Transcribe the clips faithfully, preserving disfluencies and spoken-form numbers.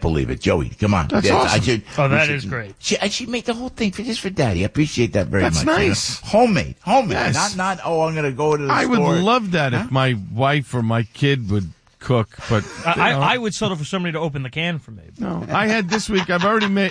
believe it. Joey, come on. That's awesome. I should, oh, that should, is great. She, and she made the whole thing for just for Daddy. I appreciate that very That's much. nice. You know? Homemade. Homemade. Yes. Not, not, oh, I'm going to go to the I store. would love that huh? if my wife or my kid would cook, but I, know. I would settle for somebody to open the can for me. No, I had this week. I've already made.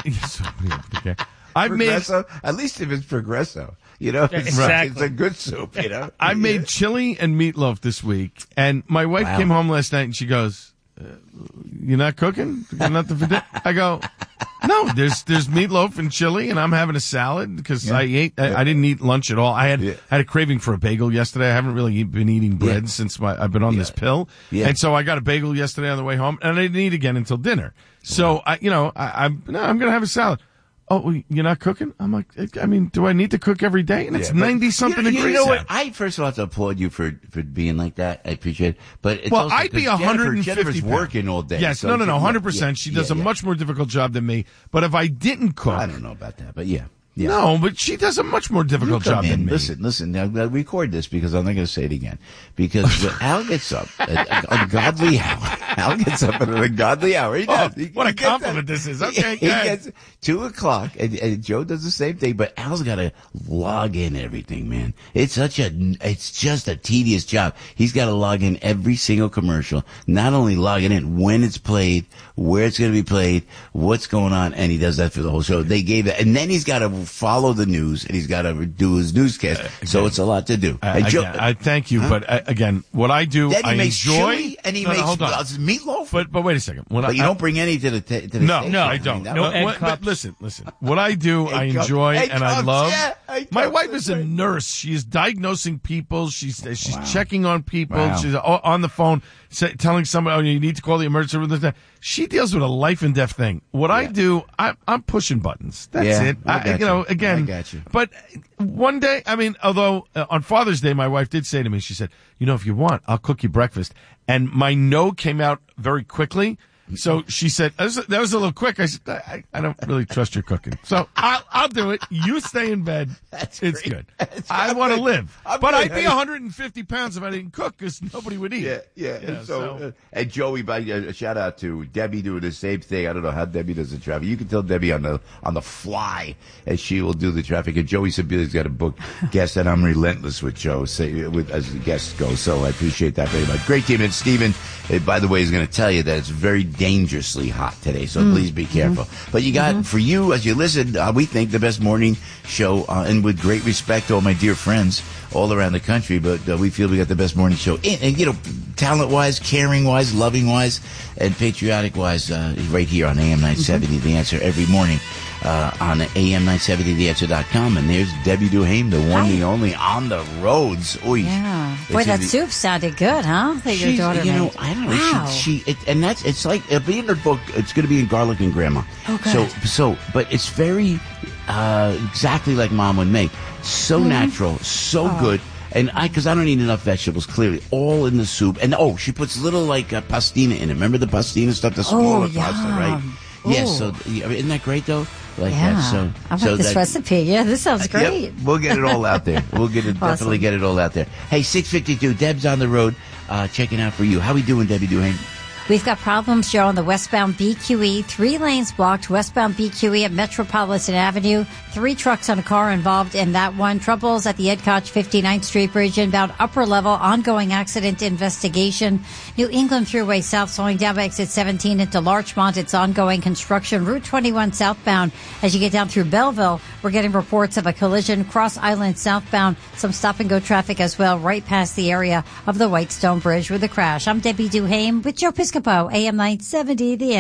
I've made. Progresso? At least if it's Progresso, you know, Yeah, it's, exactly. it's a good soup. You know, I made chili and meatloaf this week, and my wife Wow. came home last night and she goes, uh, "You're not cooking? You got nothing for dinner?" I go, "No, there's there's meatloaf and chili, and I'm having a salad because Yeah. I ate. I, I didn't eat lunch at all. I had Yeah. had a craving for a bagel yesterday. I haven't really eat- been eating bread Yeah. since my I've been on Yeah. this pill, Yeah. and so I got a bagel yesterday on the way home, and I didn't eat again until dinner. So I, you know, I, I'm no, I'm gonna have a salad." Oh, well, you're not cooking? I'm like, I mean, do I need to cook every day? And it's Yeah, but ninety something you, degrees. You know out. what? I first of all have to applaud you for, for being like that. I appreciate it. But it's Well, also I'd be 'cause one hundred Jennifer, fifty Jennifer's pounds. working all day. Yes, so no, no, no, yeah, one hundred percent. She yeah, does yeah, a yeah. much more difficult job than me. But if I didn't cook, I don't know about that, but yeah. Yeah. no, but she does a much more You difficult come job in, than me. listen, listen. Now, now record this because I'm not going to say it again. Because when Al gets up at an ungodly hour. Al gets up at an ungodly hour. He does. Oh, He- what a he gets compliment up- this is. Okay, he good. gets two o'clock, and, and Joe does the same thing. But Al's got to log in everything, man. It's such a, it's just a tedious job. He's got to log in every single commercial. Not only logging in when it's played, where it's going to be played, what's going on, and he does that for the whole show. They gave it, and then he's got to follow the news, and he's got to do his newscast. Uh, so it's a lot to do. I, And Joe- again, I thank you, Huh? but uh, again, what I do, then he I makes enjoy. chili, and he No, no, makes hold on. uh, meatloaf. But but wait a second. When But I, you don't bring any to the t- to the No, station. no, I I mean, don't. that No, was- egg what- but cups. listen, listen. What I do, I Egg cups. enjoy Egg and I cups, love. yeah, egg My cups, wife that's is a right. nurse. She is diagnosing people. She's she's Wow. checking on people. Wow. She's o- on the phone say, telling somebody, "Oh, you need to call the emergency room." This, that. She deals with a life and death thing. What I Yeah. do, I, I'm pushing buttons. That's Yeah, it. I got you know, you. again. I got you. But one day, I mean, although uh, on Father's Day, my wife did say to me, she said, "You know, if you want, I'll cook you breakfast." And my no came out very quickly. So she said, that was, that was a little quick. I said, I, I don't really trust your cooking. So I'll, I'll do it. You stay in bed. That's it's great. good. That's- I I'm want to good. live. I'm but good. I'd be one hundred fifty pounds if I didn't cook because nobody would eat. Yeah, yeah. Yeah, and so, so- Uh, and Joey, by uh, shout out to Debbie doing the same thing. I don't know how Debbie does the traffic. You can tell Debbie on the on the fly as she will do the traffic. And Joey Sabila's got a book guest, and I'm relentless with Joe say, with as the guests go. So I appreciate that very much. Great team. And Steven, uh, by the way, is going to tell you that it's very dangerously hot today. So please be careful. But you got for you as you listen, uh, we think the best morning show, uh, and with great respect to all my dear friends all around the country, but uh, we feel we got the best morning show. And, and you know, talent-wise, caring-wise, loving-wise, and patriotic-wise, uh, right here on A M nine seventy, The Answer, every morning uh, on A M nine seventy the answer dot com. And there's Debbie Duhame, the one, Hi. the only, on the roads. Oy. Yeah. It's Boy, gonna that be- soup sounded good, huh? That your She's, daughter you know, made. I don't know. Wow. She, she it, and that's it's like it'll be in her book. It's going to be in Garlic and Grandma. Oh, good. So, so, but it's very uh, exactly like Mom would make. So Mm-hmm. natural, so Oh. good. And I, because I don't eat enough vegetables, clearly, all in the soup. And oh, she puts little like uh, pastina in it. Remember the pastina stuff, the smaller pasta, right? yum. Yes. Ooh. So yeah, isn't that great though? Like Yeah. that. So, I want so this that, recipe. Yeah, this sounds great. Yep, we'll get it all out there. We'll get it, definitely Awesome. get it all out there. Hey, six fifty-two, Deb's on the road, uh, checking out for you. How we doing, Debbie Duhame? We've got problems here on the westbound B Q E. Three lanes blocked westbound B Q E at Metropolitan Avenue. Three trucks and a car involved in that one. Troubles at the Ed Koch fifty-ninth Street Bridge inbound upper level. Ongoing accident investigation. New England Thruway South slowing down by exit seventeen into Larchmont. It's ongoing construction. Route twenty-one southbound. As you get down through Belleville, we're getting reports of a collision. Cross Island southbound. Some stop and go traffic as well right past the area of the Whitestone Bridge with a crash. I'm Debbie Duhame with Joe Piscopo, A M nine seventy, The End.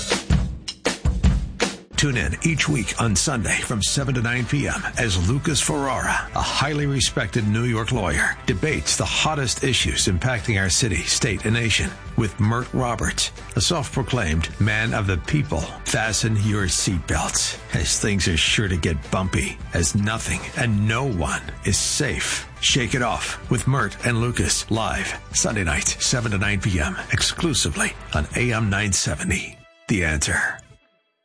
Tune in each week on Sunday from seven to nine p.m. as Lucas Ferrara, a highly respected New York lawyer, debates the hottest issues impacting our city, state, and nation with Mert Roberts, a self-proclaimed man of the people. Fasten your seatbelts, as things are sure to get bumpy, as nothing and no one is safe. Shake it off with Mert and Lucas live Sunday nights, seven to nine p.m. exclusively on A M nine seventy. The Answer.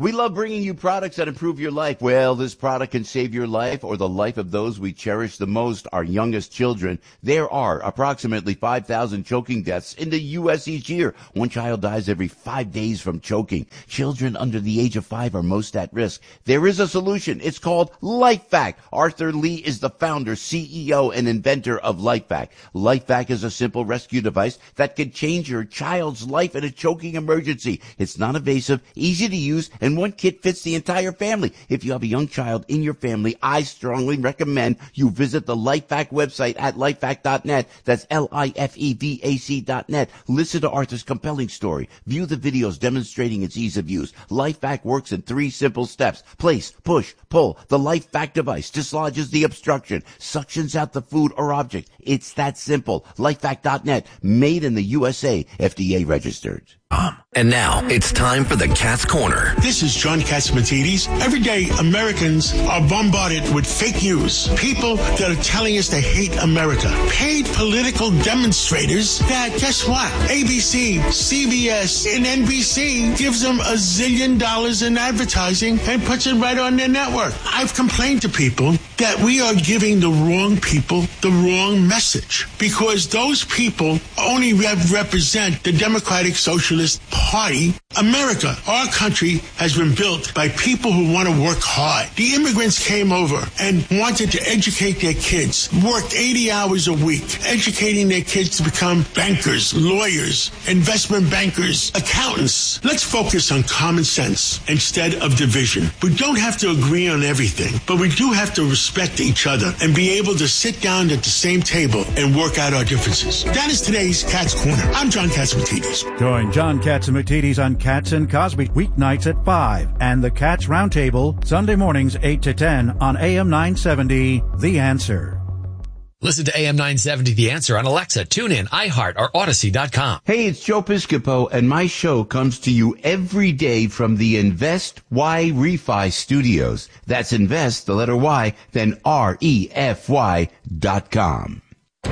We love bringing you products that improve your life. Well, this product can save your life or the life of those we cherish the most, our youngest children. There are approximately five thousand choking deaths in the U S each year. One child dies every five days from choking. Children under the age of five are most at risk. There is a solution. It's called LifeVac. Arthur Lee is the founder, C E O, and inventor of LifeVac. LifeVac is a simple rescue device that can change your child's life in a choking emergency. It's non-invasive, easy to use, and one kit fits the entire family. If you have a young child in your family, I strongly recommend you visit the LifeVac website at lifevac dot net. That's L I F E V A C dot net. Listen to Arthur's compelling story. View the videos demonstrating its ease of use. LifeVac works in three simple steps. Place, push, pull. The LifeVac device dislodges the obstruction, suctions out the food or object. It's that simple. lifevac dot net. Made in the U S A. F D A registered. And now it's time for the Cat's Corner. This is John Catsimatidis. Every day, Americans are bombarded with fake news. People that are telling us they hate America. Paid political demonstrators that, guess what? A B C, C B S, and N B C gives them a zillion dollars in advertising and puts it right on their network. I've complained to people that we are giving the wrong people the wrong message because those people only rep- represent the Democratic Socialist Party. America, our country, has been built by people who want to work hard. The immigrants came over and wanted to educate their kids, worked eighty hours a week, educating their kids to become bankers, lawyers, investment bankers, accountants. Let's focus on common sense instead of division. We don't have to agree on everything, but we do have to respect each other and be able to sit down at the same table and work out our differences. That is today's Cat's Corner. I'm John Catsimatidis. Join John Catsimatidis on Cats and Cosby weeknights at five and the Cats Roundtable Sunday mornings eight to ten on A M nine seventy The Answer. Listen to A M nine seventy The Answer on Alexa, TuneIn, iHeart, or Odyssey dot com. Hey, it's Joe Piscopo, and my show comes to you every day from the Invest Y Refi Studios. That's Invest, the letter Y, then R E F Y dot com.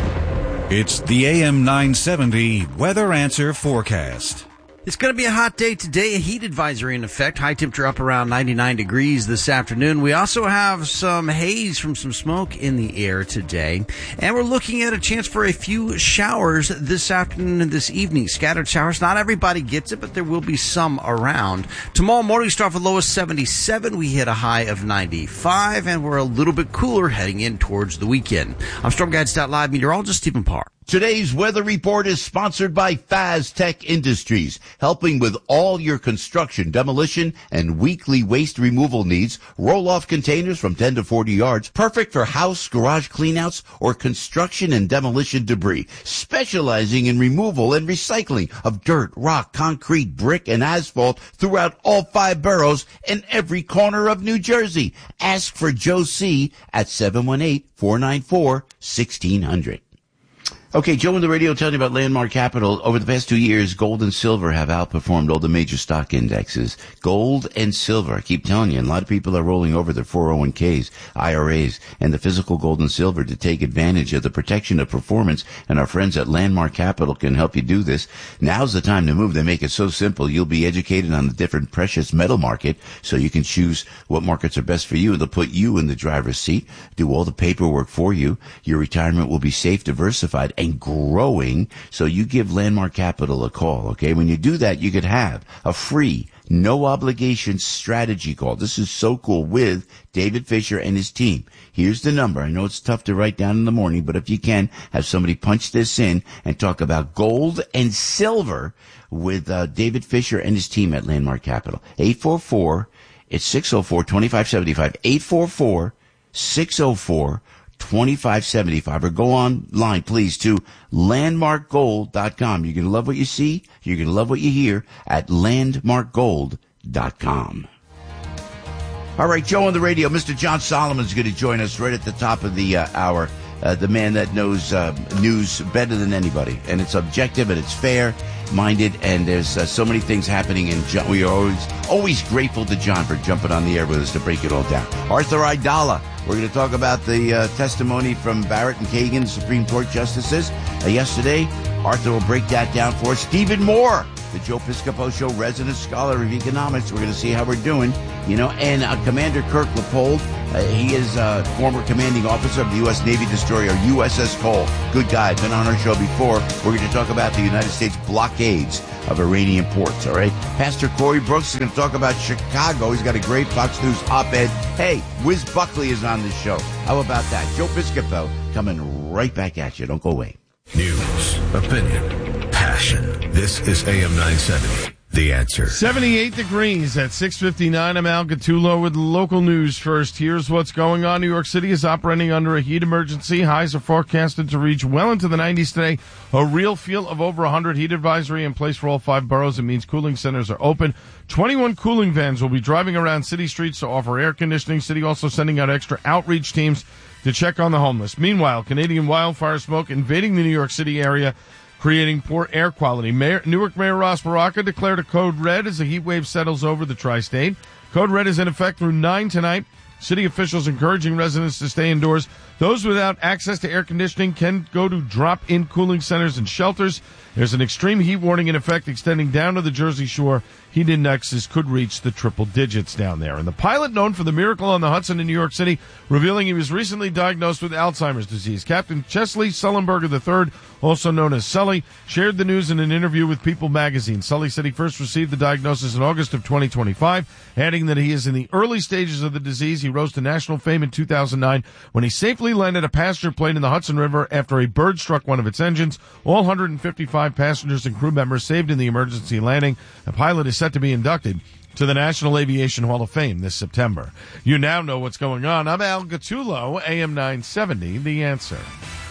It's the A M nine seventy Weather Answer Forecast. It's going to be a hot day today, a heat advisory in effect. High temperature up around ninety-nine degrees this afternoon. We also have some haze from some smoke in the air today. And we're looking at a chance for a few showers this afternoon and this evening. Scattered showers. Not everybody gets it, but there will be some around. Tomorrow morning, start with low of seventy-seven. We hit a high of ninety-five, and we're a little bit cooler heading in towards the weekend. I'm Storm Guides dot live meteorologist Stephen Parr. Today's weather report is sponsored by Faztech Industries, helping with all your construction, demolition, and weekly waste removal needs. Roll-off containers from ten to forty yards, perfect for house, garage cleanouts, or construction and demolition debris. Specializing in removal and recycling of dirt, rock, concrete, brick, and asphalt throughout all five boroughs and every corner of New Jersey. Ask for Joe C. at seven one eight, four nine four, one six zero zero. Okay, Joe on the radio telling you about Landmark Capital. Over the past two years, gold and silver have outperformed all the major stock indexes. Gold and silver, I keep telling you, and a lot of people are rolling over their four oh one k's, I R As, and the physical gold and silver to take advantage of the protection of performance, and our friends at Landmark Capital can help you do this. Now's the time to move. They make it so simple. You'll be educated on the different precious metal market, so you can choose what markets are best for you. They'll put you in the driver's seat, do all the paperwork for you. Your retirement will be safe, diversified, and growing, so you give Landmark Capital a call, okay? When you do that, you could have a free, no-obligation strategy call. This is so cool with David Fisher and his team. Here's the number. I know it's tough to write down in the morning, but if you can, have somebody punch this in and talk about gold and silver with uh, David Fisher and his team at Landmark Capital. eight four four, it's six oh four, two five seven five, eight four four, six oh four, twenty-five seventy-five, or go online, please, to landmark gold dot com. You're going to love what you see. You're going to love what you hear at landmark gold dot com. All right, Joe on the radio. Mister John Solomon is going to join us right at the top of the uh, hour. Uh, the man that knows uh, news better than anybody. And it's objective and it's fair-minded, and there's uh, so many things happening. And John, we are always, always grateful to John for jumping on the air with us to break it all down. Arthur Aidala. We're going to talk about the uh, testimony from Barrett and Kagan, Supreme Court justices, uh, yesterday. Arthur will break that down for us. Stephen Moore the Joe Piscopo Show resident scholar of economics. We're going to see how we're doing, you know. And uh, Commander Kirk Leopold, uh, he is uh, former commanding officer of the U S Navy destroyer U S S Cole. Good guy, been on our show before. We're going to talk about the United States blockades of Iranian ports, all right? Pastor Corey Brooks is going to talk about Chicago. He's got a great Fox News op-ed. Hey, Wiz Buckley is on the show. How about that? Joe Piscopo coming right back at you. Don't go away. News, opinion, passion. This is A M nine seventy. The Answer. seventy-eight degrees at six fifty-nine. I'm Al Gattulo with local news first. Here's what's going on. New York City is operating under a heat emergency. Highs are forecasted to reach well into the nineties today. A real feel of over one hundred. Heat advisory in place for all five boroughs. It means cooling centers are open. twenty-one cooling vans will be driving around city streets to offer air conditioning. City also sending out extra outreach teams to check on the homeless. Meanwhile, Canadian wildfire smoke invading the New York City area, creating poor air quality. Mayor, Newark Mayor Ross Baraka declared a code red as the heat wave settles over the tri-state. Code red is in effect through nine tonight. City officials encouraging residents to stay indoors. Those without access to air conditioning can go to drop-in cooling centers and shelters. There's an extreme heat warning in effect extending down to the Jersey Shore. Heat indexes could reach the triple digits down there. And the pilot known for the Miracle on the Hudson in New York City, revealing he was recently diagnosed with Alzheimer's disease. Captain Chesley Sullenberger the third, also known as Sully, shared the news in an interview with People magazine. Sully said he first received the diagnosis in August of twenty twenty-five, adding that he is in the early stages of the disease. He rose to national fame in two thousand nine when he safely landed a passenger plane in the Hudson River after a bird struck one of its engines. All one hundred fifty-five passengers and crew members saved in the emergency landing. The pilot is set to be inducted to the National Aviation Hall of Fame this September. You now know what's going on. I'm Al Gattulo, A M nine seventy, The Answer.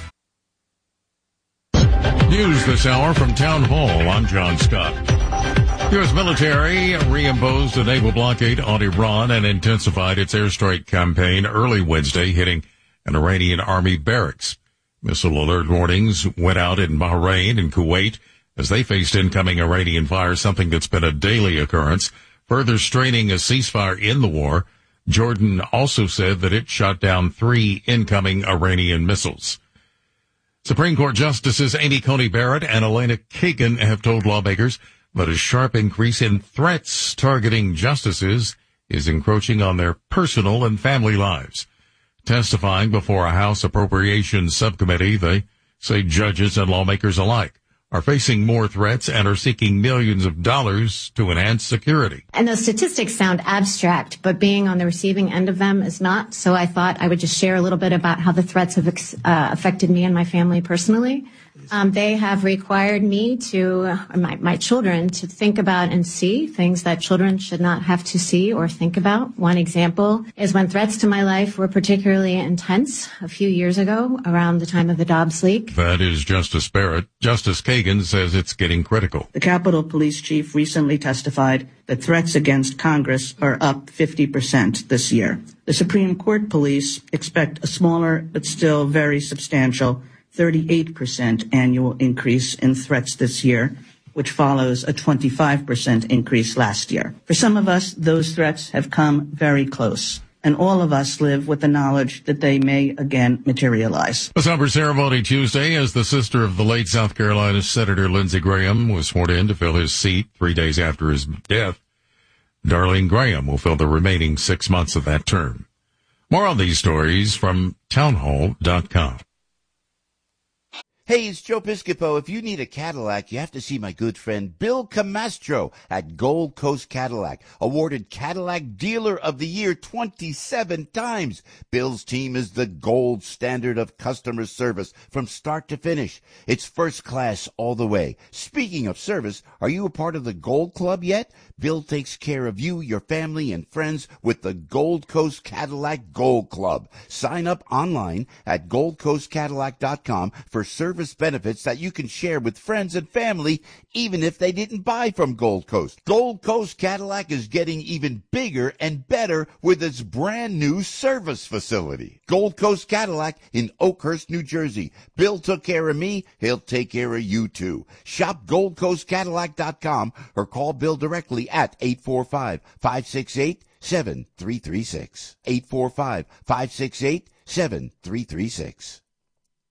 News this hour from Town Hall. I'm John Scott. U S military reimposed a naval blockade on Iran and intensified its airstrike campaign early Wednesday, hitting an Iranian army barracks. Missile alert warnings went out in Bahrain and Kuwait as they faced incoming Iranian fire, something that's been a daily occurrence, further straining a ceasefire in the war. Jordan also said that it shot down three incoming Iranian missiles. Supreme Court Justices Amy Coney Barrett and Elena Kagan have told lawmakers that a sharp increase in threats targeting justices is encroaching on their personal and family lives. Testifying before a House Appropriations Subcommittee, they say judges and lawmakers alike are facing more threats and are seeking millions of dollars to enhance security. And those statistics sound abstract, but being on the receiving end of them is not. So I thought I would just share a little bit about how the threats have uh, affected me and my family personally. Um, they have required me to, uh, my, my children, to think about and see things that children should not have to see or think about. One example is when threats to my life were particularly intense a few years ago around the time of the Dobbs leak. That is Justice Barrett. Justice Kagan says it's getting critical. The Capitol Police Chief recently testified that threats against Congress are up fifty percent this year. The Supreme Court police expect a smaller but still very substantial thirty-eight percent annual increase in threats this year, which follows a twenty-five percent increase last year. For some of us, those threats have come very close, and all of us live with the knowledge that they may again materialize. A somber ceremony Tuesday as the sister of the late South Carolina Senator Lindsey Graham was sworn in to fill his seat three days after his death. Darlene Graham will fill the remaining six months of that term. More on these stories from townhall dot com. Hey, it's Joe Piscopo. If you need a Cadillac, you have to see my good friend Bill Camastro at Gold Coast Cadillac, awarded Cadillac Dealer of the Year twenty-seven times. Bill's team is the gold standard of customer service from start to finish. It's first class all the way. Speaking of service, are you a part of the Gold Club yet? Bill takes care of you, your family, and friends with the Gold Coast Cadillac Gold Club. Sign up online at gold coast cadillac dot com for service benefits that you can share with friends and family, even if they didn't buy from Gold Coast. Gold Coast Cadillac is getting even bigger and better with its brand new service facility. Gold Coast Cadillac in Oakhurst, New Jersey. Bill took care of me. He'll take care of you too. Shop gold coast cadillac dot com or call Bill directly at eight four five, five six eight, seven three three six. eight four five, five six eight, seven three three six.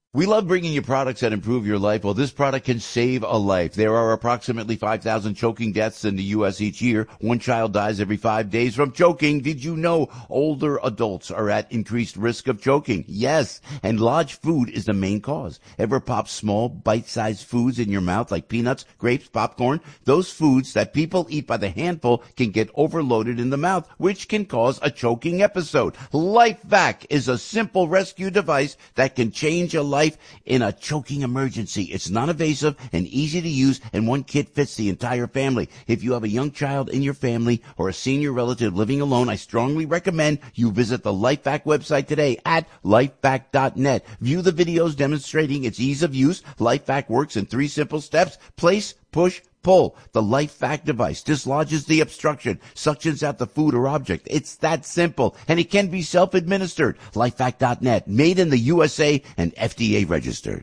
We love bringing you products that improve your life. Well, this product can save a life. There are approximately five thousand choking deaths in the U S each year. One child dies every five days from choking. Did you know older adults are at increased risk of choking? Yes, and large food is the main cause. Ever pop small, bite-sized foods in your mouth like peanuts, grapes, popcorn? Those foods that people eat by the handful can get overloaded in the mouth, which can cause a choking episode. LifeVac is a simple rescue device that can change a life in a choking emergency. It's non-invasive and easy to use, and one kit fits the entire family. If you have a young child in your family or a senior relative living alone, I strongly recommend you visit the LifeVac website today at lifevac dot net. View the videos demonstrating its ease of use. LifeVac works in three simple steps: place, push, pull. The LifeVac device dislodges the obstruction, suctions out the food or object. It's that simple, and it can be self-administered. lifevac dot net, made in the U S A and F D A registered.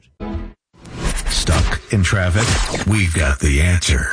Stuck in traffic? We've got the answer.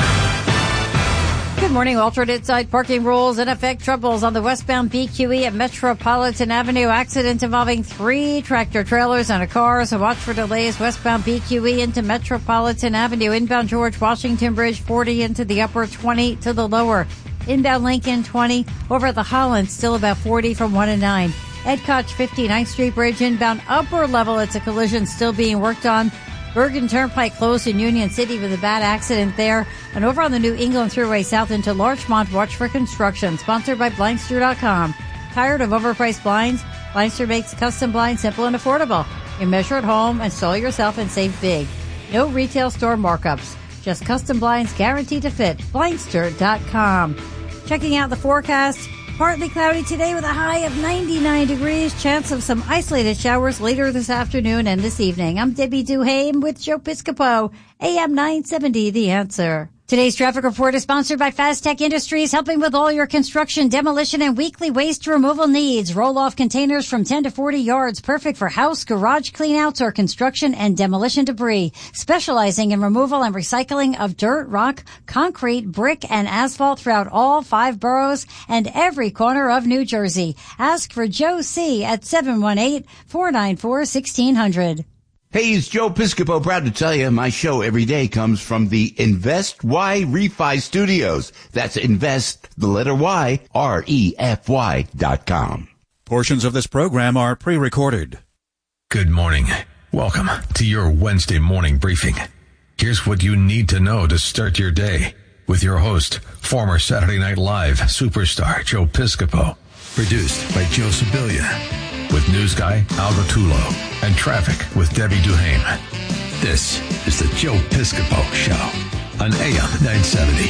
Good morning. Alternate side parking rules in effect. Troubles on the westbound B Q E at Metropolitan Avenue. Accident involving three tractor trailers and a car. So watch for delays westbound B Q E into Metropolitan Avenue. Inbound George Washington Bridge forty into the upper, twenty to the lower. Inbound Lincoln twenty over at the Holland. Still about forty from one and nine. Ed Koch fifty-ninth Street Bridge inbound upper level. It's a collision still being worked on. Bergen Turnpike closed in Union City with a bad accident there. And over on the New England Thruway south into Larchmont, watch for construction. Sponsored by Blindster dot com. Tired of overpriced blinds? Blindster makes custom blinds simple and affordable. You measure at home, install yourself, and save big. No retail store markups. Just custom blinds guaranteed to fit. Blindster dot com. Checking out the forecast. Partly cloudy today with a high of ninety-nine degrees. Chance of some isolated showers later this afternoon and this evening. I'm Debbie Duhame with Joe Piscopo, A M nine seventy, The Answer. Today's traffic report is sponsored by Fastech Industries, helping with all your construction, demolition, and weekly waste removal needs. Roll-off containers from ten to forty yards, perfect for house, garage cleanouts, or construction and demolition debris. Specializing in removal and recycling of dirt, rock, concrete, brick, and asphalt throughout all five boroughs and every corner of New Jersey. Ask for Joe C. at seven one eight, four nine four, one six zero zero. Hey, it's Joe Piscopo. Proud to tell you my show every day comes from the Invest Y Refi Studios. That's Invest, the letter Y, R E F Y dot com. Portions of this program are pre-recorded. Good morning. Welcome to your Wednesday morning briefing. Here's what you need to know to start your day with your host, former Saturday Night Live superstar Joe Piscopo. Produced by Joe Sibilia. With news guy Al Gattulo and traffic with Debbie Duhame. This is the Joe Piscopo Show on A M nine seventy.